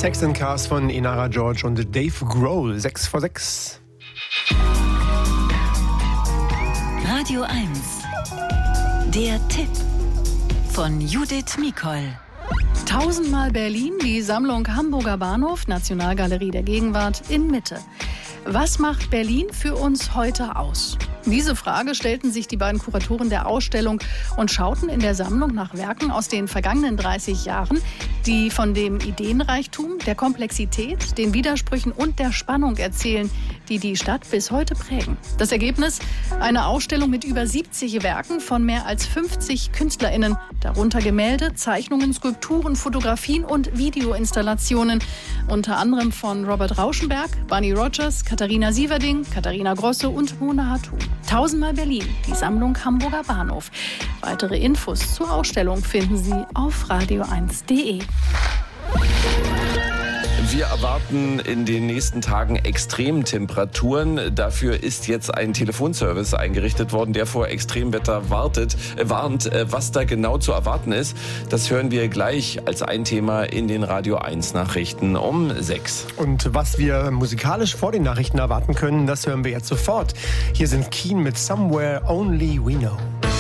Sex and Cars von Inara George und Dave Grohl. 6 vor 6. Radio 1. Der Tipp von Judith Mikol. 1000-mal Berlin, die Sammlung Hamburger Bahnhof, Nationalgalerie der Gegenwart in Mitte. Was macht Berlin für uns heute aus? Diese Frage stellten sich die beiden Kuratoren der Ausstellung und schauten in der Sammlung nach Werken aus den vergangenen 30 Jahren, die von dem Ideenreichtum, der Komplexität, den Widersprüchen und der Spannung erzählen, die die Stadt bis heute prägen. Das Ergebnis? Eine Ausstellung mit über 70 Werken von mehr als 50 KünstlerInnen, darunter Gemälde, Zeichnungen, Skulpturen, Fotografien und Videoinstallationen, unter anderem von Robert Rauschenberg, Bunny Rogers, Katharina Sieverding, Katharina Grosse und Mona Hatu. 1000-mal Berlin, die Sammlung Hamburger Bahnhof. Weitere Infos zur Ausstellung finden Sie auf radio1.de. Wir erwarten in den nächsten Tagen Extremtemperaturen. Dafür ist jetzt ein Telefonservice eingerichtet worden, der vor Extremwetter warnt. Was da genau zu erwarten ist, das hören wir gleich als ein Thema in den Radio 1 Nachrichten um 6. Und was wir musikalisch vor den Nachrichten erwarten können, das hören wir jetzt sofort. Hier sind Keen mit Somewhere Only We Know.